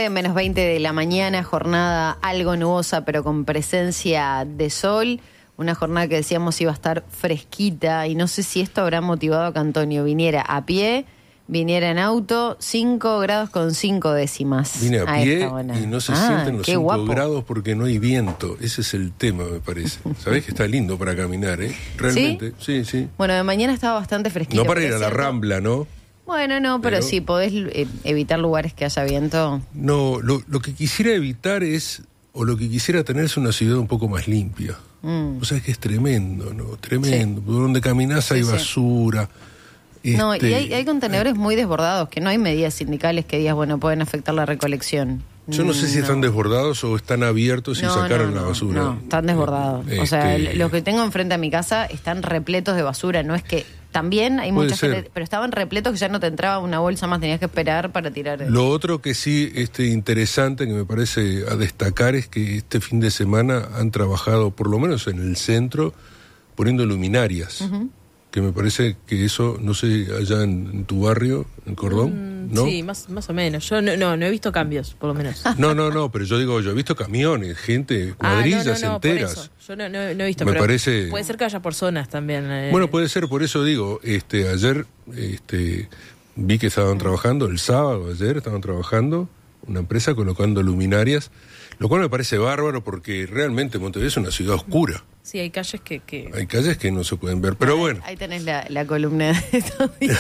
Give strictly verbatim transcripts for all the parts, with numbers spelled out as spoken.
nueve menos veinte de la mañana, jornada algo nubosa pero con presencia de sol. Una jornada que decíamos iba a estar fresquita y no sé si esto habrá motivado a que Antonio viniera a pie, viniera en auto, cinco grados con cinco décimas. Vine a, a pie y no se ah, sienten los cinco guapo. grados porque no hay viento. Ese es el tema, me parece. Sabés que está lindo para caminar, ¿eh? Realmente, sí, sí. sí. Bueno, de mañana estaba bastante fresquito. No para ir a la Rambla, ¿no? Bueno, no, pero, pero sí, podés eh, evitar lugares que haya viento. No, lo, lo que quisiera evitar es, o lo que quisiera tener es una ciudad un poco más limpia. Mm. O sea, es que es tremendo, ¿no? Tremendo. Sí. Por donde caminás hay sí, basura. Sí. Este... No, y hay, hay contenedores muy desbordados, que no hay medidas sindicales que digas, bueno, pueden afectar la recolección. Yo no sé si no. están desbordados o están abiertos y no, sacaron no, no, la basura. No, están desbordados. Este... O sea, los que tengo enfrente a mi casa están repletos de basura. No es que... También hay mucha gente, pero estaban repletos que ya no te entraba una bolsa más, tenías que esperar para tirar. El... Lo otro que sí este, interesante, que me parece a destacar, es que este fin de semana han trabajado, por lo menos en el centro, poniendo luminarias. Uh-huh. Que me parece que eso, no sé, allá en, en tu barrio, en Cordón, mm, ¿no? Sí, más, más o menos. Yo no, no, no he visto cambios, por lo menos. No, no, no, pero yo digo, yo he visto camiones, gente, cuadrillas ah, no, no, no, enteras. Yo no, no, no he visto, me pero parece... puede ser que haya personas también. Eh. Bueno, puede ser, por eso digo, este, ayer este, vi que estaban mm. trabajando, el sábado, ayer estaban trabajando, una empresa colocando luminarias, lo cual me parece bárbaro porque realmente Montevideo es una ciudad oscura. Sí, hay calles que... que... Hay calles que no se pueden ver, pero bueno. Ahí tenés la, la columna de estos días.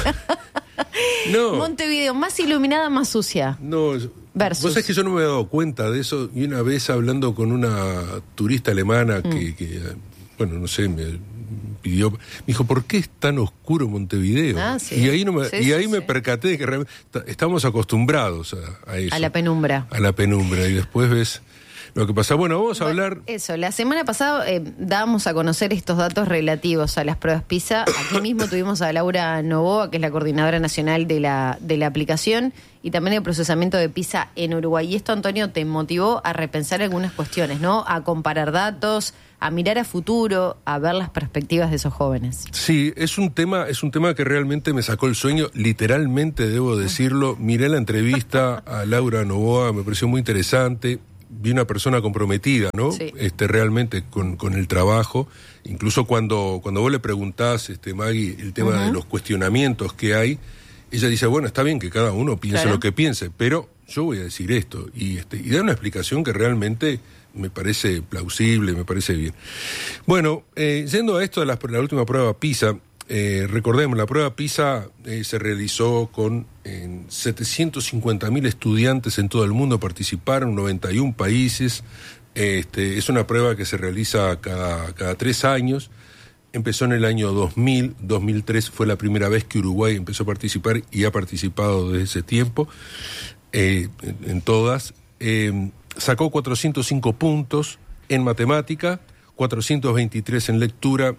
No. Montevideo, más iluminada, más sucia. No, versus. Vos sabés que yo no me he dado cuenta de eso, y una vez hablando con una turista alemana que, mm. que bueno, no sé, me pidió, me dijo, ¿por qué es tan oscuro Montevideo? Ah, sí. Y ahí, no me, sí, y ahí sí, me sí. percaté de que realmente estamos acostumbrados a, a eso. A la penumbra. A la penumbra, y después ves... Lo que pasa, bueno, vamos a bueno, hablar... Eso, la semana pasada eh, dábamos a conocer estos datos relativos a las pruebas PISA. Aquí mismo tuvimos a Laura Novoa, que es la coordinadora nacional de la, de la aplicación, y también el procesamiento de PISA en Uruguay. Y esto, Antonio, te motivó a repensar algunas cuestiones, ¿no? A comparar datos, a mirar a futuro, a ver las perspectivas de esos jóvenes. Sí, es un tema, es un tema que realmente me sacó el sueño, literalmente debo decirlo. Miré la entrevista a Laura Novoa, me pareció muy interesante. Vi una persona comprometida, ¿no? Sí. Este, realmente con, con el trabajo. Incluso cuando, cuando vos le preguntás, este, Maggie, el tema uh-huh. de los cuestionamientos que hay, ella dice, bueno, está bien que cada uno piense claro. lo que piense, pero yo voy a decir esto. Y, este, y da una explicación que realmente me parece plausible, me parece bien. Bueno, eh, yendo a esto de la, la última prueba PISA, eh, recordemos, la prueba PISA eh, se realizó con en setecientos cincuenta mil estudiantes en todo el mundo, participaron noventa y un países. Este, es una prueba que se realiza cada, cada tres años. Empezó en el año dos mil, dos mil tres fue la primera vez que Uruguay empezó a participar y ha participado desde ese tiempo, eh, en, en todas. Eh, sacó cuatrocientos cinco puntos en matemática, cuatrocientos veintitrés en lectura,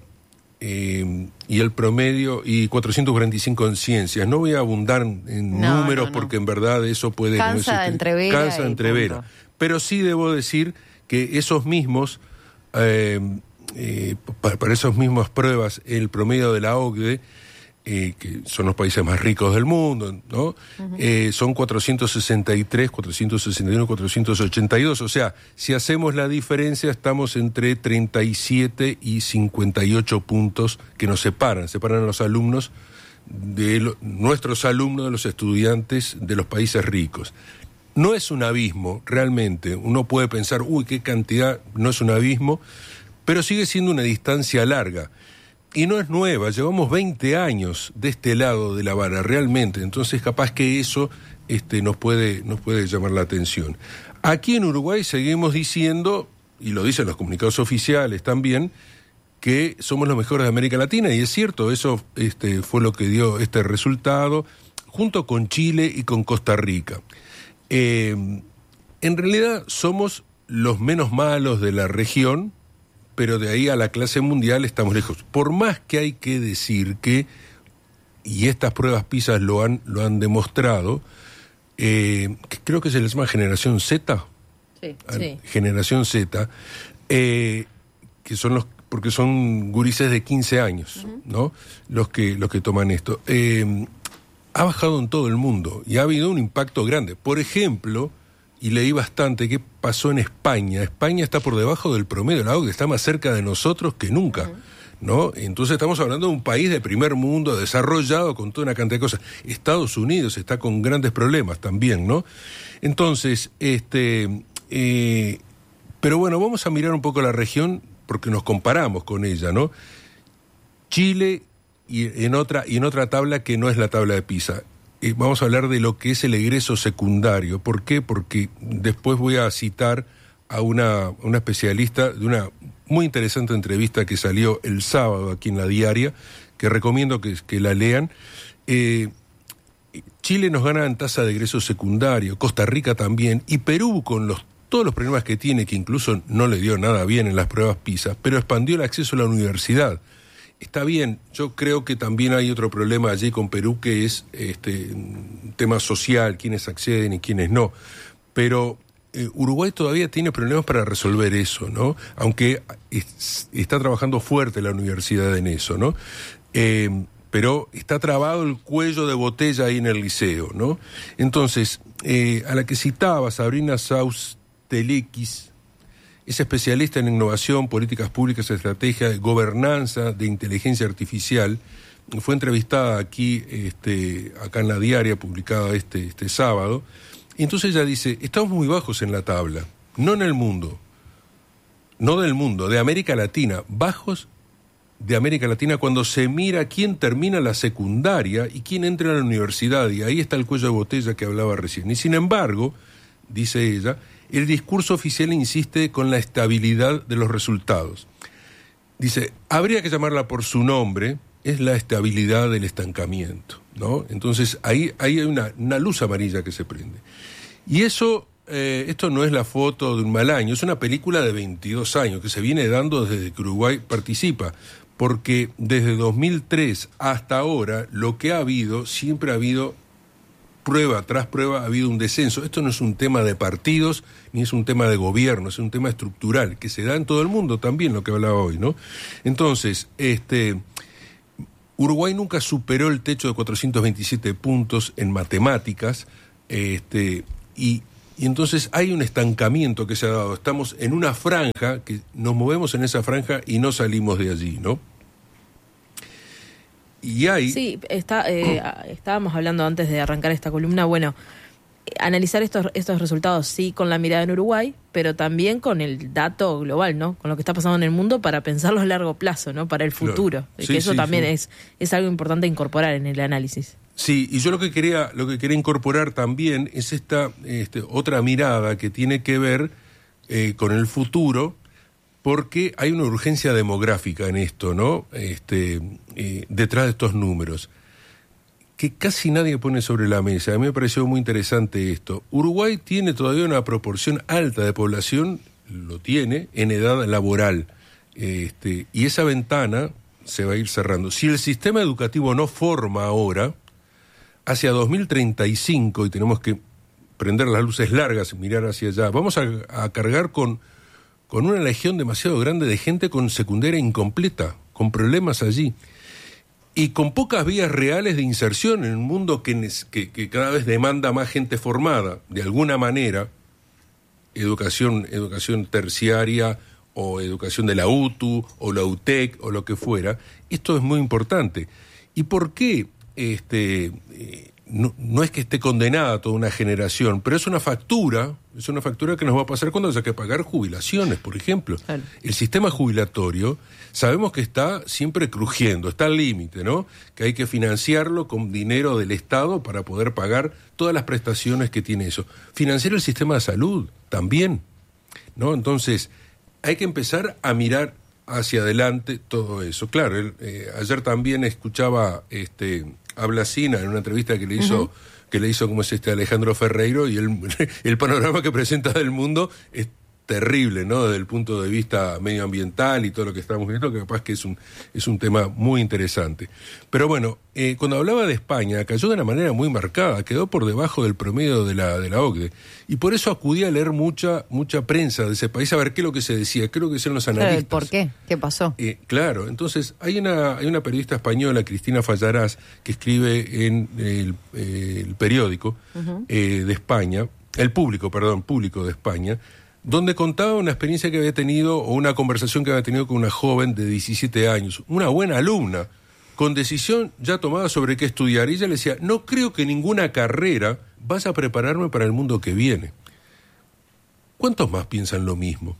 Eh, y el promedio, y cuatrocientos cuarenta y cinco en ciencias. No voy a abundar en no, números no, no. porque en verdad eso puede... Cansa de entrevera. Cansa de entrevera. Pero sí debo decir que esos mismos, eh, eh, para, para esas mismas pruebas, el promedio de la O C D E, eh, que son los países más ricos del mundo, ¿no? Uh-huh. Eh, son cuatrocientos sesenta y tres, cuatrocientos sesenta y uno, cuatrocientos ochenta y dos. O sea, si hacemos la diferencia, estamos entre treinta y siete y cincuenta y ocho puntos que nos separan, separan a los alumnos, de lo, nuestros alumnos de los estudiantes de los países ricos. No es un abismo, realmente. Uno puede pensar, uy, qué cantidad, no es un abismo, pero sigue siendo una distancia larga. Y no es nueva, llevamos veinte años de este lado de la vara, realmente. Entonces, capaz que eso este, nos puede, nos puede llamar la atención. Aquí en Uruguay seguimos diciendo, y lo dicen los comunicados oficiales también, que somos los mejores de América Latina, y es cierto, eso este, fue lo que dio este resultado, junto con Chile y con Costa Rica. Eh, en realidad somos los menos malos de la región, pero de ahí a la clase mundial estamos lejos. Por más que hay que decir que, y estas pruebas PISA lo han, lo han demostrado, eh, que creo que se les llama Generación Z, sí, sí. Generación Z, eh, que son los, porque son gurises de quince años, uh-huh. ¿no? Los que, los que toman esto. Eh, ha bajado en todo el mundo y ha habido un impacto grande. Por ejemplo, y leí bastante qué pasó en España. España está por debajo del promedio de la O C D E, está más cerca de nosotros que nunca, ¿no? Entonces estamos hablando de un país de primer mundo, desarrollado con toda una cantidad de cosas. Estados Unidos está con grandes problemas también, ¿no? Entonces, este, eh, pero bueno, vamos a mirar un poco la región porque nos comparamos con ella, ¿no? Chile y en otra y en otra tabla que no es la tabla de PISA. Eh, vamos a hablar de lo que es el egreso secundario. ¿Por qué? Porque después voy a citar a una, una especialista de una muy interesante entrevista que salió el sábado aquí en La Diaria, que recomiendo que, que la lean. Eh, Chile nos gana en tasa de egreso secundario, Costa Rica también, y Perú con los, todos los problemas que tiene, que incluso no le dio nada bien en las pruebas PISA, pero expandió el acceso a la universidad. Está bien, yo creo que también hay otro problema allí con Perú, que es este un tema social, quiénes acceden y quiénes no, pero eh, Uruguay todavía tiene problemas para resolver eso, ¿no? Aunque es, está trabajando fuerte la universidad en eso, ¿no? Eh, pero está trabado el cuello de botella ahí en el liceo, ¿no? Entonces, eh, a la que citaba, Sabrina Saus-Telekis, es especialista en innovación, políticas públicas, estrategia, de gobernanza, de inteligencia artificial. Fue entrevistada aquí, este, acá en La Diaria, publicada este, este sábado. Y entonces ella dice, estamos muy bajos en la tabla, no en el mundo, no del mundo, de América Latina, bajos de América Latina cuando se mira quién termina la secundaria y quién entra a la universidad, y ahí está el cuello de botella que hablaba recién. Y sin embargo, dice ella, el discurso oficial insiste con la estabilidad de los resultados. Dice, habría que llamarla por su nombre, es la estabilidad del estancamiento, ¿no? Entonces ahí, ahí hay una, una luz amarilla que se prende. Y eso, eh, esto no es la foto de un mal año, es una película de veintidós años que se viene dando desde que Uruguay participa, porque desde dos mil tres hasta ahora lo que ha habido, siempre ha habido prueba tras prueba, ha habido un descenso. Esto no es un tema de partidos, ni es un tema de gobierno, es un tema estructural, que se da en todo el mundo también, lo que hablaba hoy, ¿no? Entonces, este, Uruguay nunca superó el techo de cuatrocientos veintisiete puntos en matemáticas, este, y, y entonces hay un estancamiento que se ha dado. Estamos en una franja, que nos movemos en esa franja y no salimos de allí, ¿no? Y hay... Sí, está, eh, estábamos hablando antes de arrancar esta columna, bueno, analizar estos estos resultados, sí, con la mirada en Uruguay, pero también con el dato global, ¿no? Con lo que está pasando en el mundo para pensarlo a largo plazo, ¿no? Para el futuro. Claro. Sí, que eso sí, también sí. es es algo importante incorporar en el análisis. Sí, y yo lo que quería lo que quería incorporar también es esta este, otra mirada que tiene que ver eh, con el futuro, porque hay una urgencia demográfica en esto, ¿no? Este, eh, detrás de estos números, que casi nadie pone sobre la mesa. A mí me pareció muy interesante esto. Uruguay tiene todavía una proporción alta de población, lo tiene, en edad laboral, este, y esa ventana se va a ir cerrando. Si el sistema educativo no forma ahora, hacia dos mil treinta y cinco, y tenemos que prender las luces largas y mirar hacia allá, vamos a, a cargar con... con una legión demasiado grande de gente con secundaria incompleta, con problemas allí, y con pocas vías reales de inserción en un mundo que, que, que cada vez demanda más gente formada, de alguna manera, educación, educación terciaria, o educación de la U T U, o la U T E C, o lo que fuera. Esto es muy importante. ¿Y por qué? Este, eh, no, no es que esté condenada toda una generación, pero es una factura, es una factura que nos va a pasar cuando haya que pagar jubilaciones, por ejemplo. Claro. El sistema jubilatorio, sabemos que está siempre crujiendo, está al límite, ¿no? Que hay que financiarlo con dinero del Estado para poder pagar todas las prestaciones que tiene eso. Financiar el sistema de salud también, ¿no? Entonces, hay que empezar a mirar hacia adelante todo eso. Claro, el, eh, ayer también escuchaba este a Blasina en una entrevista que le hizo, uh-huh. que le hizo como es este Alejandro Ferreiro, y el, el panorama que presenta del mundo es terrible, ¿no? Desde el punto de vista medioambiental y todo lo que estamos viendo, que capaz que es un, es un tema muy interesante. Pero bueno, eh, cuando hablaba de España, cayó de una manera muy marcada, quedó por debajo del promedio de la, de la O C D E, y por eso acudí a leer mucha, mucha prensa de ese país, a ver qué es lo que se decía, qué es lo que decían los analistas. ¿Por qué? ¿Qué pasó? Eh, claro, entonces hay una, hay una periodista española, Cristina Fallarás, que escribe en el, eh, el periódico uh-huh. eh, de España, el público, perdón, público de España, donde contaba una experiencia que había tenido o una conversación que había tenido con una joven de diecisiete años, una buena alumna, con decisión ya tomada sobre qué estudiar. Y ella le decía, no creo que ninguna carrera vaya a prepararme para el mundo que viene. ¿Cuántos más piensan lo mismo?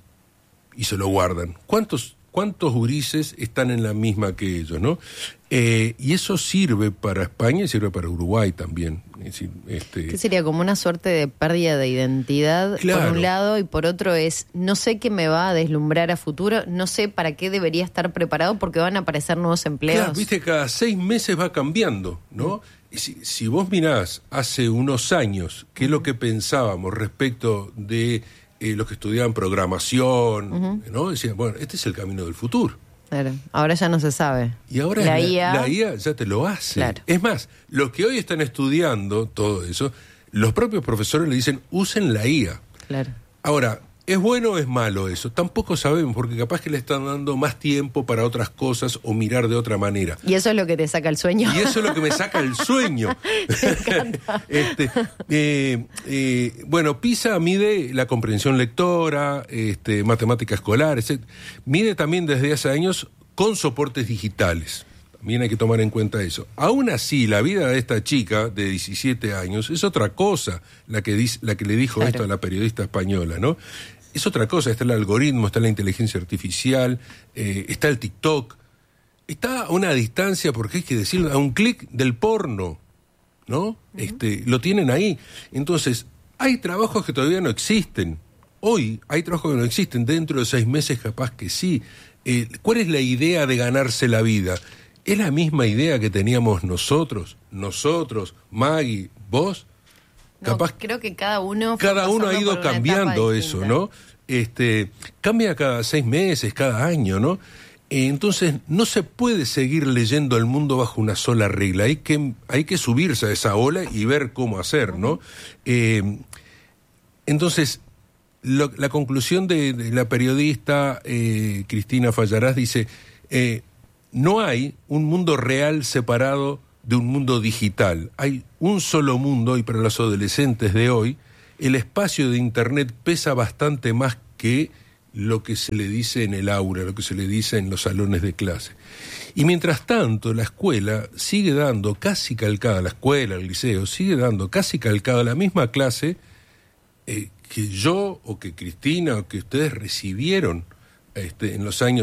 Y se lo guardan. ¿Cuántos, cuántos gurises están en la misma que ellos, no? Eh, y eso sirve para España y sirve para Uruguay también. Es decir, este... ¿Qué sería? Como una suerte de pérdida de identidad, claro, por un lado, y por otro es, no sé qué me va a deslumbrar a futuro, no sé para qué debería estar preparado porque van a aparecer nuevos empleos. Claro, viste, cada seis meses va cambiando, ¿no? Y si, si vos mirás hace unos años qué es lo que pensábamos respecto de eh, los que estudiaban programación, uh-huh, ¿no? Decían, bueno, este es el camino del futuro. Claro, ahora ya no se sabe. Y ahora la, la, I A... la I A ya te lo hace. Claro. Es más, los que hoy están estudiando todo eso, los propios profesores le dicen, usen la I A. Claro. Ahora, ¿es bueno o es malo eso? Tampoco sabemos, porque capaz que le están dando más tiempo para otras cosas o mirar de otra manera. Y eso es lo que te saca el sueño. Y eso es lo que me saca el sueño. Me encanta. este, eh, eh, bueno, PISA mide la comprensión lectora, este, matemática escolar, etcétera. Mide también desde hace años con soportes digitales. También hay que tomar en cuenta eso. Aún así, la vida de esta chica de diecisiete años es otra cosa, la que, dice, la que le dijo claro. esto a la periodista española, ¿no? Es otra cosa, está el algoritmo, está la inteligencia artificial, eh, está el TikTok, está a una distancia, porque hay que decirlo, a un clic del porno, ¿no? Uh-huh. Este, lo tienen ahí. Entonces, hay trabajos que todavía no existen. Hoy hay trabajos que no existen, dentro de seis meses capaz que sí. Eh, ¿Cuál es la idea de ganarse la vida? ¿Es la misma idea que teníamos nosotros, nosotros, Maggie, vos? No, Capaz creo que cada uno cada uno ha ido cambiando eso, ¿no? Este, cambia cada seis meses, cada año, ¿no? Eh, entonces no se puede seguir leyendo el mundo bajo una sola regla. Hay que hay que subirse a esa ola y ver cómo hacer, ¿no? Eh, entonces lo, la conclusión de, de la periodista eh, Cristina Fallarás dice, eh, no hay un mundo real separado de un mundo digital. Hay un solo mundo, y para los adolescentes de hoy, el espacio de Internet pesa bastante más que lo que se le dice en el aula, lo que se le dice en los salones de clase. Y mientras tanto, la escuela sigue dando casi calcada, la escuela, el liceo, sigue dando casi calcada la misma clase eh, que yo, o que Cristina, o que ustedes recibieron este, en los años